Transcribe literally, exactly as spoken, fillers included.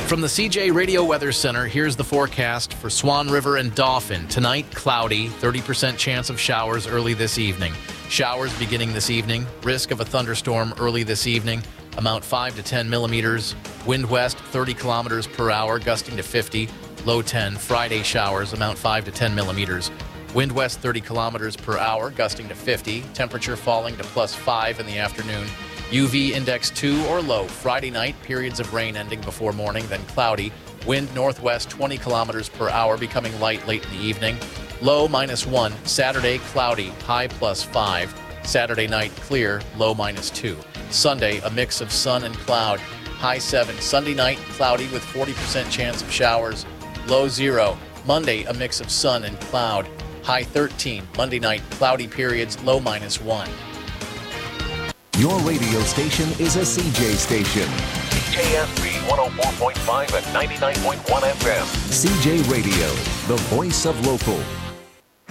From the C J Radio Weather Center, here's the forecast for Swan River and Dauphin. Tonight, cloudy, thirty percent chance of showers early this evening. Showers beginning this evening. Risk of a thunderstorm early this evening. Amount five to ten millimeters. Wind west thirty kilometers per hour, gusting to fifty. Low ten. Friday showers. Amount five to ten millimeters. Wind west thirty kilometers per hour, gusting to fifty. Temperature falling to plus five in the afternoon. U V index two or low. Friday night, periods of rain ending before morning, then cloudy. Wind northwest twenty kilometers per hour, becoming light late in the evening. Low minus one. Saturday, cloudy, high plus five. Saturday night, clear, low minus two. Sunday, a mix of sun and cloud, high seven. Sunday night, cloudy with forty percent chance of showers, low zero. Monday, a mix of sun and cloud, high thirteen. Monday night, cloudy periods, low minus one. Your radio station is a C J station. C J S B one oh four point five and ninety-nine point one F M. C J Radio, the voice of local.